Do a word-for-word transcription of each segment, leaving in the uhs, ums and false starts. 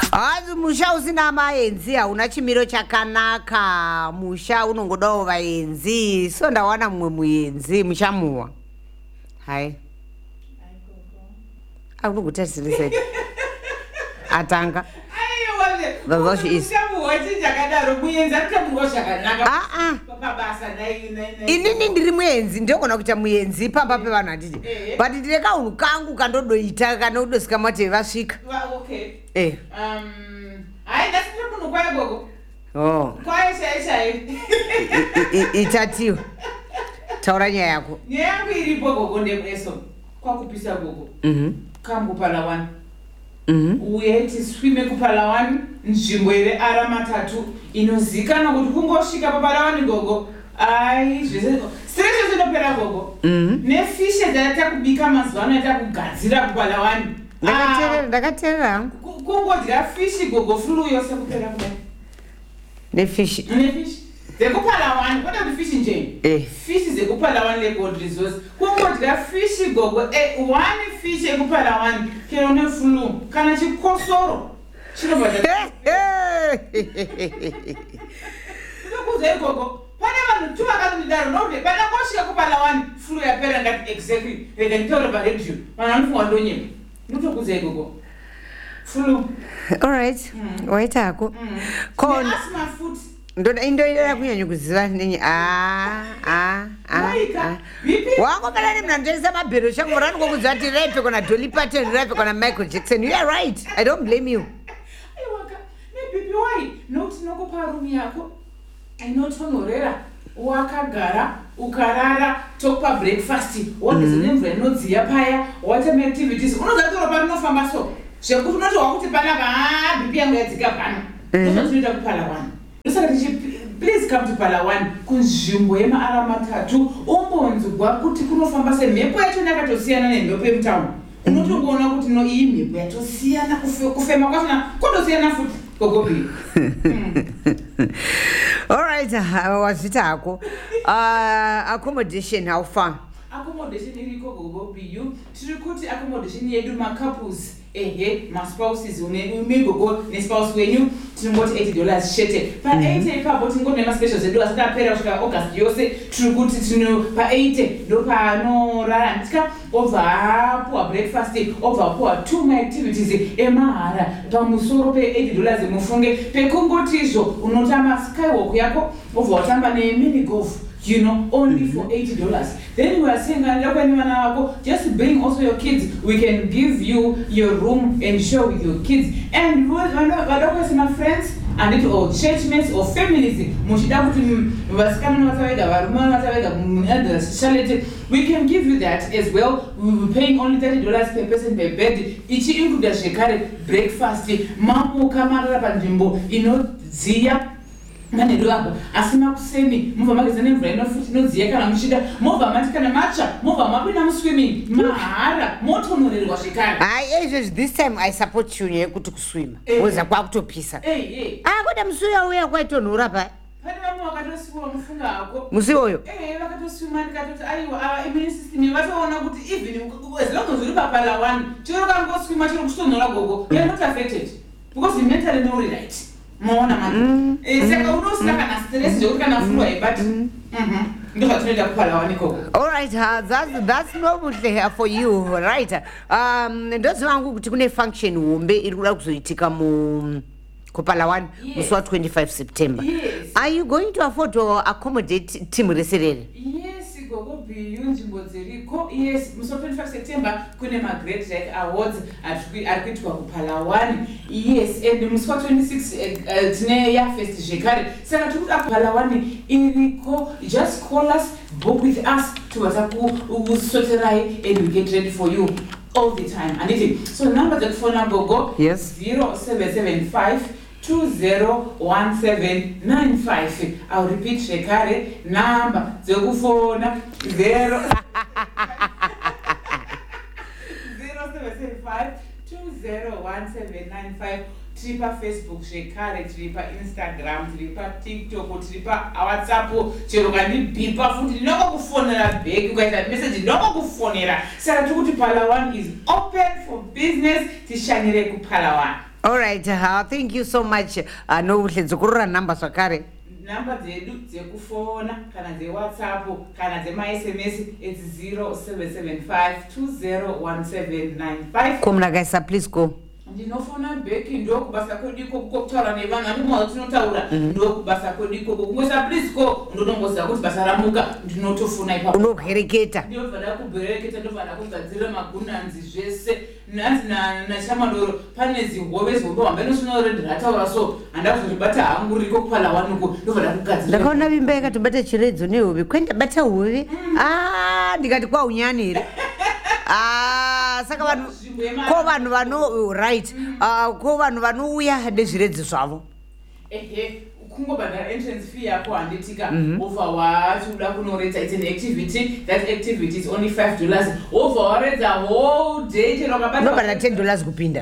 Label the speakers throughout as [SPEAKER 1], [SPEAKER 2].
[SPEAKER 1] Hazi musha usina maenzi hauna chimiro chakanaka. Musha unongodawo vaenzi. So ndawana mumwe muenzi mushamuwa. Hai. Akungutarisirisa. Atanga. That's what she is. Ah ah. Inini ndiri muenzi ndokona kuita muenzi pamba pe vanhu atiti. But ndeka unhu kangu kandodoita kana udosika mate vasvika.
[SPEAKER 2] Okay.
[SPEAKER 1] Eh.
[SPEAKER 2] Um hai ndasito munhu kwaye gogo.
[SPEAKER 1] Oh.
[SPEAKER 2] Kwaye chai chai.
[SPEAKER 1] Itatiwa. Taura nyaya yako.
[SPEAKER 2] Nyaya yangu iripo gogo ndemeso. Kwakupisa gogo.
[SPEAKER 1] Mhm.
[SPEAKER 2] Kambu pala one.
[SPEAKER 1] Mhm.
[SPEAKER 2] Uye tiswime kupala one nzvimbo ire ara matatu inozikana kuti kungosvika papala one gogo. Ai zvese stress zvinopera gogo.
[SPEAKER 1] Mhm.
[SPEAKER 2] Nefishe dzatakubika mazuva ano yatakugadzira kupala one.
[SPEAKER 1] Ndakateerera ndakateerera.
[SPEAKER 2] Kungodya fishi gogo fulu yose kupera kudai.
[SPEAKER 1] Nefish.
[SPEAKER 2] Nefish. Zekupala one, what are the fish in jail?
[SPEAKER 1] Eh.
[SPEAKER 2] Fish is zekupala one le god resource. Kungodya fish gogo eh one fish ekupala one kerone fulu kana chikosoro. Chinobata. Ndokuze gogo. Pane vanhu tu vakandidaro nobve pana koshika kupala one fulu yapera ngati exactly. Rega nditaura pa radio. Vanhu vanofunga ndonyema. Ndokuze gogo. Fulu.
[SPEAKER 1] All right. Waita hako. Kona.
[SPEAKER 2] Asma food.
[SPEAKER 1] Ndoda indoira kunyanya kuziva nenye ah ah ah. Wango kana ni mnandeza mabhero changu rani ngokuziva ati rape kona Dolly Parton rape kona Michael Jackson. You are right. I don't blame you.
[SPEAKER 2] Aiwaka. Ne bibi wai. Note nokupa room yako. Ainotonorera. Wakagara ukarara topa breakfast. What is the name for nodziya paya? What are activities? Unozatoro parinofamba so. Zvekuti unoti wakuti panapa ah bibi yangu yadzika pano. Ndozotoita kupala one. Please come to Pala one kunzvimbo yemaara matatu umbonzwa kuti kunofamba semhepo yacho yakatosiyana nemhepo yemutown. Unotongoona kuti no iyi mhepo yatosiyana kufema kwachona kundosiyana futi gogobi.
[SPEAKER 1] All right, wazvita hako. Uh, accommodation how far?
[SPEAKER 2] Accommodation iriko gogobi you. Tiri kuti accommodation yedu ma couples ehe ma spouses une gogo ne spouse wenyu tinongoti eighty dollars shete pa eighty ipapo tingone ma specials edu asitapera kusvika August yose tiri kuti tino pa eighty ndo panorara ndika obva hapo breakfast obva hapo two my activities emahara pamusoro pe eighty dollars mufunge pekungotizvo unotamba skywalk yako obva watamba ne mini golf. You know, only mm-hmm. for eighty dollars. Then we are saying, just bring also your kids. We can give you your room and share with your kids. And my friends, and it or churchmates or families, we can give you that as well. We will be paying only thirty dollars per person per bed. Each includes breakfast, mamu kamara panjimbo, you know, zia. Mane doapo asima kusemi mova magazine mvura inofuti nodziya kana mushida mova mati kana matsva mova mapinda muswimming mahara motonorerwa zvikara.
[SPEAKER 1] Hai izvozvi this time I support you nekuti kuswima woza kwakutopisa.
[SPEAKER 2] Eh eh.
[SPEAKER 1] Ah koda musuya uya kwaitonhora pa.
[SPEAKER 2] Pane vamwe vakatosiwa mufunga hako.
[SPEAKER 1] Musuya uyo.
[SPEAKER 2] Eh vakatoswima ndikatoti aiwa ava immune system vatoona kuti even as long as uri papala one chiro kangoswima chiro kutonhora gogo you are not affected because you mentally know right. Mona man. Eh saka unosika kana stress nje kana flu but mhm ndo kwatinoenda kupala wani koko.
[SPEAKER 1] All right, uh, that's that's normal here for you, right? Um ndoziva wangu kuti kune function hombe iri kuda kuzoitika mu kupala one musi wa twenty-five September.
[SPEAKER 2] Yes.
[SPEAKER 1] Are you going to afford to accommodate team reserere?
[SPEAKER 2] Yes, gogo beyond Zimbozeriko. Yes, musi wa twenty-five September kune ma Great Rec Awards arikuitwa kupala one. Yes, and musi wa twenty-six tine ya fest jekare. Saka tukuda kupala one iriko, just call us, book with us to wataku usoterai and we get ready for you all the time. And it so number that phone gogo
[SPEAKER 1] yes
[SPEAKER 2] zero seven seven five two zero one seven nine five. I'll repeat shekare number zero phone zero zero seven seven five two zero one seven nine five. Tripa Facebook shekare, tripa Instagram, tripa TikTok, tripa WhatsApp, chero kandi bipa futi noko kufonera bag ukaita message noko kufonera. Saka tukuti Pala one is open for business, tishanire ku Pala one.
[SPEAKER 1] All right, uh, thank you so much. Uh, Nobuhle dzokurura number zvakare.
[SPEAKER 2] Namba dzedu dzekufona kana dzewhatsapp kana dzema-S M S it's zero seven seven five two zero one seven nine five.
[SPEAKER 1] Komunakaisa, please go.
[SPEAKER 2] Ndinofona bheki ndokubasa kwedu ikoko kokutaura nevanhu andimwa tinotaura ndokubasa kwedu ikoko kungosa please go ndotongoziva kuti basa ramuka ndinotofona ipapo
[SPEAKER 1] unobwereketa
[SPEAKER 2] ndobvada kubwereketa ndobvada kugadzira magunanzi zvese nanzi nachamadoro pane zihove zihombohamba inosvinorendi rataura so handa kuzozvibata hangu riko kupala wanuko ndobvada kugadzira.
[SPEAKER 1] Ndakaona vimba yakatobata chiredzo nehove kwenda bata hove ah ndikati kwaunyani here. Ah, saka vanhu ko vanhu vano right ah ko vanhu vanouya nezviredzi zvavo
[SPEAKER 2] ehe kungobhadhara entrance fee yako handitika over wacho uda kunoredza it's an activity that activity is only five dollars over waredza whole day chero kabata
[SPEAKER 1] nobhadhara ten dollars kupinda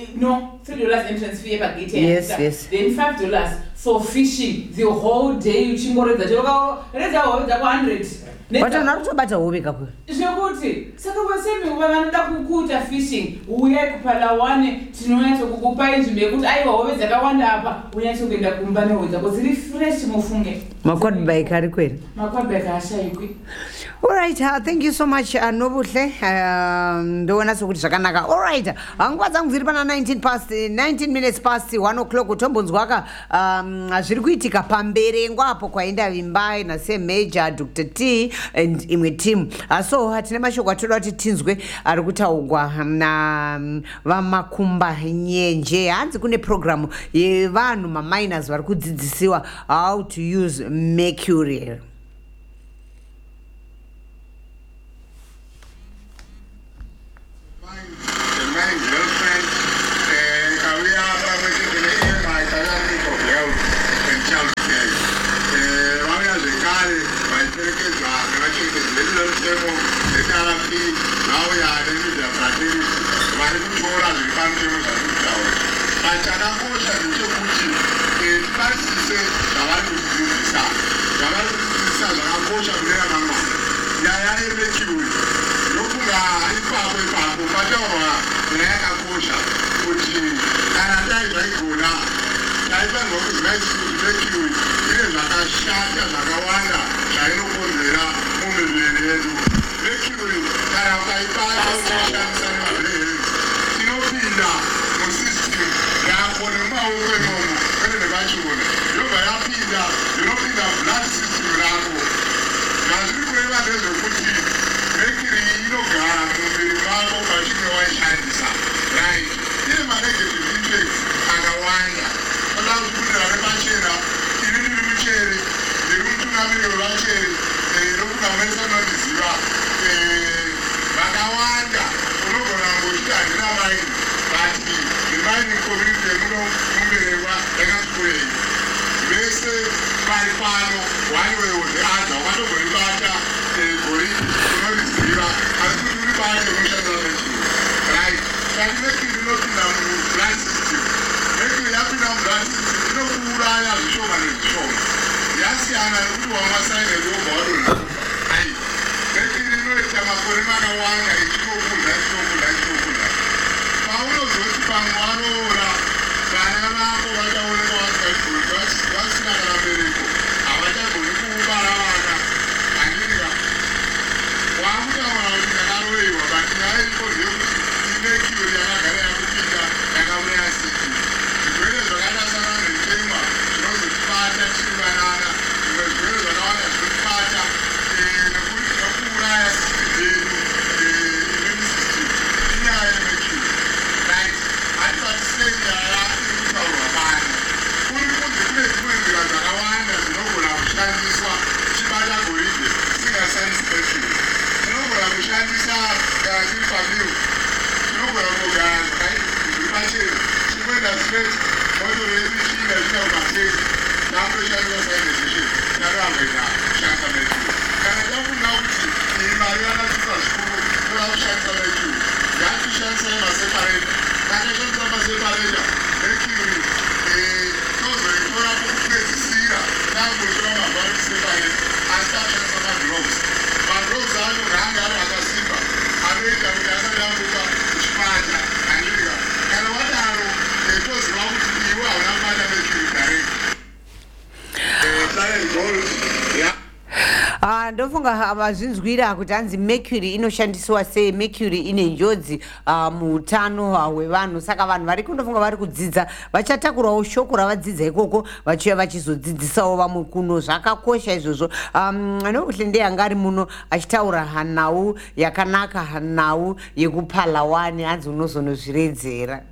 [SPEAKER 2] no three dollars entrance fee yepagate
[SPEAKER 1] yes yes
[SPEAKER 2] then five dollars for fishing the whole day uchingoredza chero karedza hove dzako one hundred.
[SPEAKER 1] Vatana kutobata hove kakwe
[SPEAKER 2] zvekuti saka vasemi vanoda kukuita fishing uyai kupala wane tinonyatso kukupa inzvimbo yekuti aiwa hove dzakawanda apa unyatso kuenda kumba nehove dzako dziri fresh mufunge
[SPEAKER 1] maquadbike ari kweri
[SPEAKER 2] maquadbike ashayikwi.
[SPEAKER 1] Alright, uh, thank you so much uh, Nobuhle uh, ndoona sokuti zvakanaka. Alright, hanguva dzangu dziri pana nineteen past nineteen minutes past one o'clock utombonzwaka um, zviri kuitika pamberengwa apo kwaenda vimbai nasemajor Doctor T and imwe team uh, so hatine mashoko atoda kuti tinzwe ari kutaurwa na um, vamakumba nyenje hanzi kune program yevanhu maminers vari kudzidzisiwa how to use mercury.
[SPEAKER 3] Kana wadaro
[SPEAKER 1] Ah, ndofunga mazvinzwira kuti hanzi mercury inoshandiswa sei, mercury ine njodzi uh, muutano hwevanhu, saka vanhu vari kundofunga vari kudzidza vachatakurawo shoko ravadzidza ikoko vachiuya vachizodzidzisawo vamwe kuno. Zvakakosha izvozvo. um, nokuhle ndeyanga ari muno achitaura hanhau yakanaka, hanhau yekupalawani, hanzi unozonozviredzera.